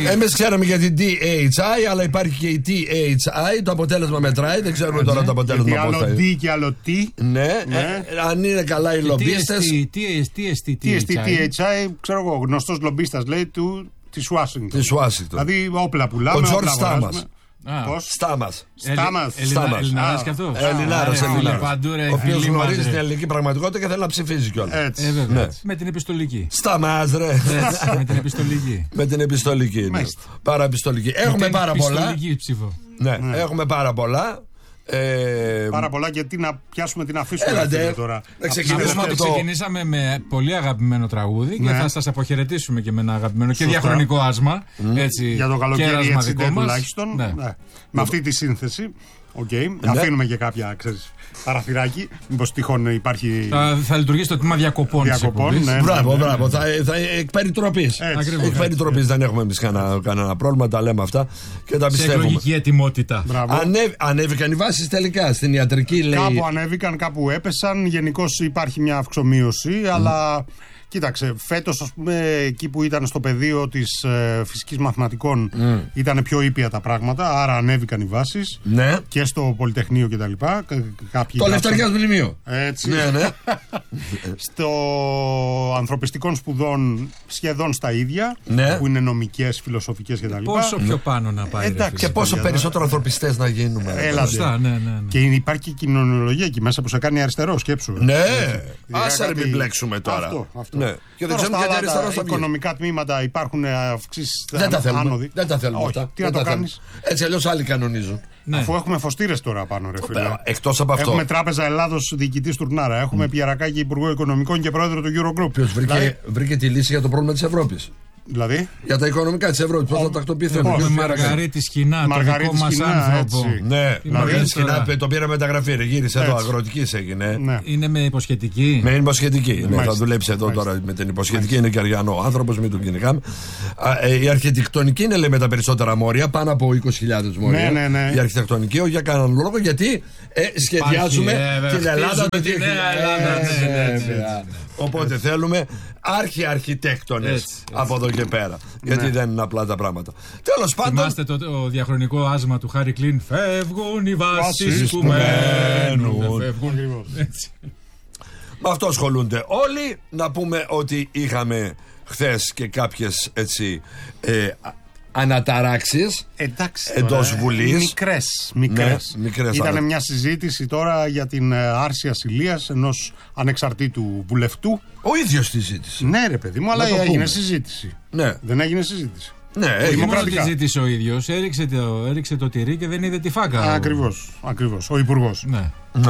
Εμείς ξέραμε για την DHI, αλλά υπάρχει και η THI. Το αποτέλεσμα μετράει. Δεν ξέρουμε τώρα το αποτέλεσμα. Άλλο D και άλλο T. Ναι. Αν είναι καλά οι λομπίστες. THI, ξέρω εγώ, γνωστός λομπίστας λέει της Ουάσιγκτον. Δηλαδή όπλα πουλάμε. Ο Τζορτζ Στάμας. Στάμας. Ελληνάρας και αυτό. Ελληνάρας. Ο οποίος γνωρίζει την ελληνική πραγματικότητα και θέλει να ψηφίζει κιόλας. Με την επιστολική. Σταμάς ρε. Με την επιστολική. Με την επιστολική. Παραεπιστολική. Έχουμε πάρα πολλά. Έχουμε πάρα πολλά. Πάρα πολλά, γιατί να πιάσουμε την αφήσουμε τώρα. Ξεκινήσαμε με πολύ αγαπημένο τραγούδι και θα σας αποχαιρετήσουμε και με ένα αγαπημένο και διαχρονικό άσμα. Για το καλοκαίρι έτσι τουλάχιστον. Με αυτή τη σύνθεση. Αφήνουμε και κάποια, ξέρεις, παραθυράκι. Μήπως τυχόν υπάρχει. Θα λειτουργήσει το τμήμα διακοπών. Μπράβο. Θα εκ περιτροπής. Δεν έχουμε εμείς κανένα πρόβλημα. Τα λέμε αυτά και τα πιστεύουμε. Σε εκλογική ετοιμότητα. Ανέβηκαν οι βάσεις τελικά στην ιατρική, λέει. Κάπου ανέβηκαν, κάπου έπεσαν. Γενικώς υπάρχει μια αυξομοίωση, αλλά. Κοίταξε, φέτος, ας πούμε, εκεί που ήταν στο πεδίο της φυσικής μαθηματικών ήταν πιο ήπια τα πράγματα, άρα ανέβηκαν οι βάσεις και στο Πολυτεχνείο κτλ. Το Λευταριάς Μνημείο. Έτσι. Ναι. Στο ανθρωπιστικών σπουδών σχεδόν στα ίδια, που είναι νομικές, φιλοσοφικές κτλ. Πόσο πιο πάνω να πάει. Και πόσο περισσότερο ανθρωπιστές να γίνουμε. Και υπάρχει και κοινωνιολογία εκεί μέσα που σε κάνει αριστερό, σκέψου. Ναι, άσε μην μπλέξουμε τώρα. Ναι. Και δεν ξέρουμε γιατί αριστερά στα οικονομικά τμήματα υπάρχουν αυξήσεις. Δεν τα θέλουμε αυτά. Τι να το κάνεις. Έτσι αλλιώς άλλοι κανονίζουν. Αφού έχουμε φωστήρες τώρα πάνω, ρε φίλε. Εκτός από αυτό. Έχουμε Τράπεζα Ελλάδος διοικητής Τουρνάρα. Έχουμε Πιερακάκη Υπουργό Οικονομικών και πρόεδρο του Eurogroup. Ποιος βρήκε τη λύση για το πρόβλημα της Ευρώπης. Δηλαδή. Για τα οικονομικά της Ευρώπης, πώς θα τακτοποιηθούν. Με Μαργαρίτη Σκηνά, το δικό μας άνθρωπο. Ναι, Μαργαρίτη Σκηνά το πήρε μεταγραφή, γύρισε εδώ, αγροτικής έγινε. Είναι με υποσχετική. Με υποσχετική. Θα δουλέψει εδώ τώρα με την υποσχετική, είναι και αριανό άνθρωπος, μην τον κυνηγάμε. Η αρχιτεκτονική είναι, λέει, με τα περισσότερα μόρια, πάνω από 20.000 μόρια. Η αρχιτεκτονική, όχι για κανέναν λόγο, γιατί σχεδιάζουμε την Ελλάδα με την νέα Ελλάδα. Οπότε θέλουμε αρχιτέκτονες από εδώ και πέρα. Γιατί δεν είναι απλά τα πράγματα. Τέλος πάντων. Θυμάστε το διαχρονικό άσμα του Χάρη Κλίν. Φεύγουν οι βάσεις που μένουν. Με αυτό ασχολούνται όλοι. Να πούμε ότι είχαμε χθες και κάποιες έτσι αναταράξεις εντός Βουλής. Μικρές. Ήταν μια συζήτηση τώρα για την άρση ασυλίας ενός ανεξαρτήτου βουλευτού. Ο ίδιος τη ζήτησε. Ναι, ρε παιδί μου, αλλά έγινε συζήτηση. Ναι. Δεν έγινε συζήτηση. Ναι, δημοκρατικά. Τη ζήτησε ο ίδιος, έριξε το τυρί και δεν είδε τη φάκα. Ακριβώς. Ο υπουργός. Ναι.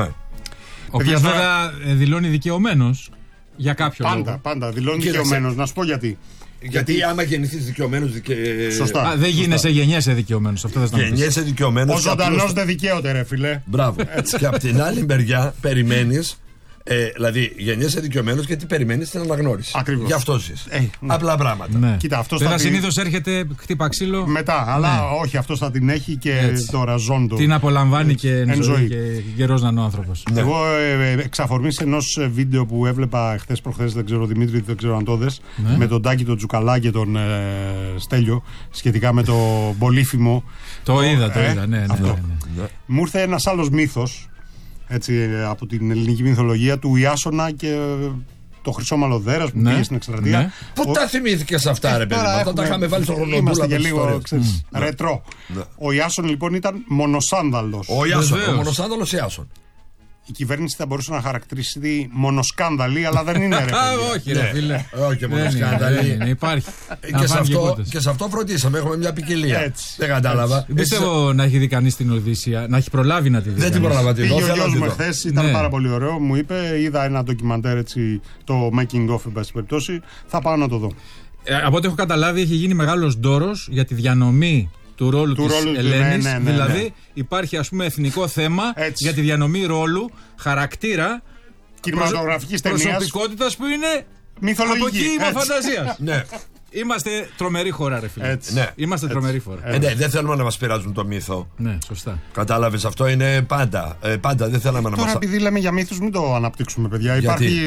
Ο οποίος βέβαια δηλώνει δικαιωμένος για κάποιο λόγο. Πάντα δηλώνει δικαιωμένος. Να σου πω γιατί. Γιατί άμα γεννηθείς δικαιωμένος. Σωστά. Δεν γίνεσαι γεννιέσαι δικαιωμένος. Γεννιέσαι δικαιωμένος. Ο ζωντανός δεν δικαίωται, ρε φίλε. Μπράβο. Και από την άλλη μεριά περιμένεις. Δηλαδή γεννιέσαι δικαιωμένος γιατί περιμένεις την αναγνώριση. Ακριβώς. Γι' αυτό ζεις. Απλά πράγματα. Ναι. Κοίτα, αυτός συνήθως έρχεται χτύπα ξύλο. Μετά, αλλά όχι, αυτός θα την έχει και τώρα ζώντο. Την απολαμβάνει και εν ζωή και γερός να είναι ο άνθρωπος. Ναι. Εγώ εξ αφορμής ενός βίντεο που έβλεπα χθες προχθές, δεν ξέρω Δημήτρη, δεν ξέρω αν το δες, με τον Τάκη, τον Τζουκαλά και τον Στέλιο σχετικά με το πολύφημο. Το είδα, ναι. Μου ήρθε ένας άλλος μύθος. Έτσι, από την ελληνική μυθολογία του Ιάσονα και το χρυσό μαλλοδέρας που πήγε στην εκστρατεία. Ναι. Πού τα θυμήθηκες αυτά, ρε παιδί μου? Αυτά τα είχαμε βάλει στο χρονοτούλα. Είμαστε και λίγο ρετρό. Ο Ιάσον λοιπόν ήταν μονοσάνδαλος. Ο μονοσάνδαλος Ιάσον. Η κυβέρνηση θα μπορούσε να χαρακτηρίσει μονοσκάνδαλη, αλλά δεν είναι, ρε παιδί. Όχι, ρε φίλε. Όχι, μονοσκάνδαλη. Υπάρχει. Και σε αυτό φροντίσαμε. Έχουμε μια ποικιλία. Δεν κατάλαβα. Δεν πιστεύω να έχει δει κανείς την Οδύσσεια, να έχει προλάβει να τη δει. Δεν την προλάβα τη δει. Πήγε ο γιος μου χθες, ήταν πάρα πολύ ωραίο. Μου είπε, είδα ένα ντοκιμαντέρ, έτσι, το making of, εν πάση περιπτώσει. Θα πάω να το δω. Από ό,τι έχω καταλάβει, έχει γίνει μεγάλος ντόρος για τη διανομή του ρόλου της Ελένης. Δηλαδή υπάρχει, ας πούμε, εθνικό θέμα για τη διανομή ρόλου, χαρακτήρα, κινηματογραφικής ταινίας, προσωπικότητας που είναι μυθολογική, από κύμα φαντασίας. Ναι. Είμαστε τρομερή χώρα, ρε φίλε. Είμαστε τρομερή χώρα. Ναι, δεν θέλουμε να μας πειράζουν το μύθο. Ναι, σωστά. Κατάλαβες, αυτό είναι πάντα. Πάντα δεν θέλαμε να μας. Τώρα, επειδή λέμε για μύθους, μην το αναπτύξουμε, παιδιά. Υπάρχει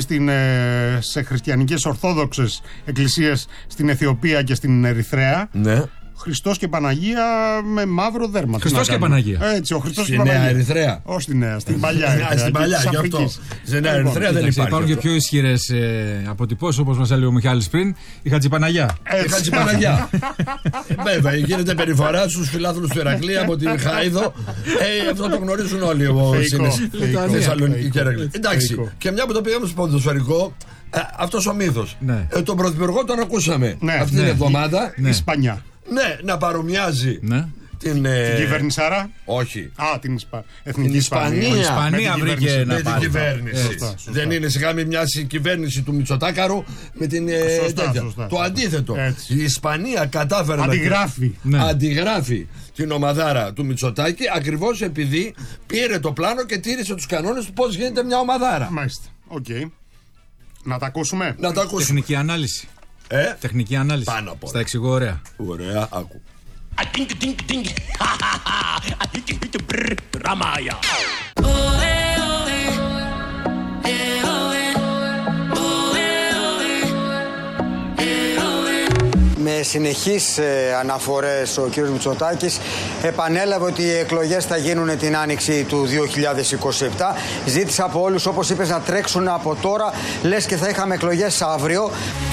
σε χριστιανικές ορθόδοξες εκκλησίες στην Αιθιοπία και στην Ερυθρέα. Ναι. Χριστός και Παναγία με μαύρο δέρμα. Χριστός και Παναγία. Έτσι, ο Χριστός και Παναγία. Στη Νέα Ερυθρέα. Όχι στη Νέα, στην παλιά. Στην παλιά, γι' αυτό. Στη Νέα Ερυθρέα δεν υπάρχει. Υπάρχουν και πιο ισχυρές αποτυπώσεις, όπως μας έλεγε ο Μιχάλης πριν, η Χατζηπαναγιά. Η Χατζηπαναγιά. Βέβαια, γίνεται περιφορά στους φιλάθλους του Ηρακλή από την Χάιδο. Αυτό το γνωρίζουν όλοι οι Θεσσαλονίκοι και Ηρακλή. Εντάξει, και μια που το πήγαμε στο ποδοσφαιρικό, αυτός ο μύθος. Τον πρωθυπουργό τον ακούσαμε αυτή την εβδομάδα. Ισπανιά. Ναι, να παρομοιάζει. Την κυβέρνησάρα. Όχι. Την Εθνική Ισπανία. Η Ισπανία βρήκε να πάρει. Με την κυβέρνηση. Δεν είναι σιγά μην μοιάζει η κυβέρνηση του Μητσοτάκαρου με την τέτοια. Το αντίθετο. Η Ισπανία κατάφερε να αντιγράφει την ομαδάρα του Μητσοτάκη ακριβώς επειδή πήρε το πλάνο και τήρησε τους κανόνες του πώς γίνεται μια ομαδάρα. Μάλιστα. Οκ. Να τα ακούσουμε. Τεχνική ανάλυση. Τεχνική ανάλυση. Πάνω από στα εξηγώ ωραία. Ωραία, άκου. Με συνεχείς αναφορές ο κύριος Μητσοτάκης επανέλαβε ότι οι εκλογές θα γίνουν την άνοιξη του 2027. Ζήτησε από όλους, όπως είπες, να τρέξουν από τώρα, λες και θα είχαμε εκλογές αύριο.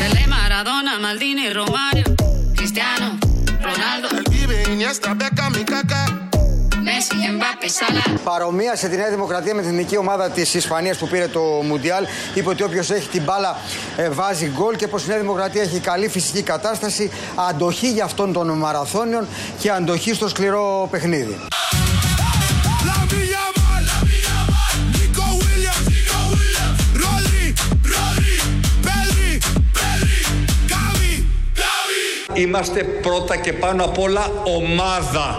Παρομοίασε τη Νέα Δημοκρατία με την εθνική ομάδα της Ισπανίας που πήρε το Μουντιάλ. Είπε ότι όποιος έχει την μπάλα βάζει γκολ και πως η Νέα Δημοκρατία έχει καλή φυσική κατάσταση, αντοχή για αυτών των μαραθώνιων και αντοχή στο σκληρό παιχνίδι. Είμαστε πρώτα και πάνω απ' όλα ομάδα.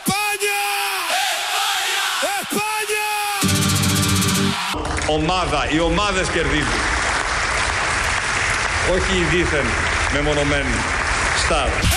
Ομάδα. Οι ομάδες κερδίζουν. Όχι οι δίθεν μεμονωμένοι. Σταρ.